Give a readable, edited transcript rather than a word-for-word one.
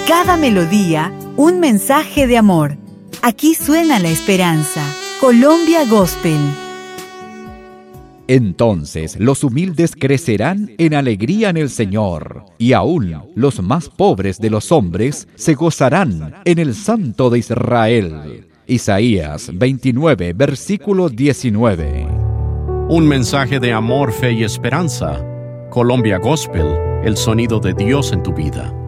Cada melodía, un mensaje de amor. Aquí suena la esperanza. Colombia Gospel. Entonces los humildes crecerán en alegría en el Señor, y aún los más pobres de los hombres se gozarán en el Santo de Israel. Isaías 29, versículo 19. Un mensaje de amor, fe y esperanza. Colombia Gospel, el sonido de Dios en tu vida.